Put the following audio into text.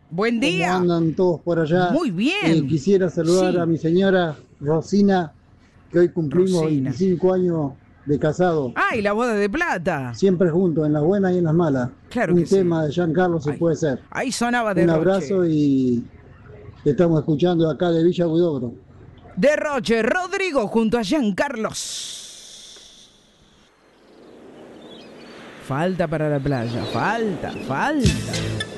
Buen ¿Cómo día. andan todos por allá? Muy bien. Quisiera saludar Sí. a mi señora Rosina, que hoy cumplimos Rosina. 25 años de casado, ¡Ay, la boda de plata! siempre juntos, en las buenas y en las malas. Claro que Un sí. tema de Giancarlo se Ay, puede ser. ahí sonaba Un abrazo Derroche. y te estamos escuchando acá de Villa Huidobro. Derroche, Rodrigo junto a Giancarlos. Falta para la playa, falta.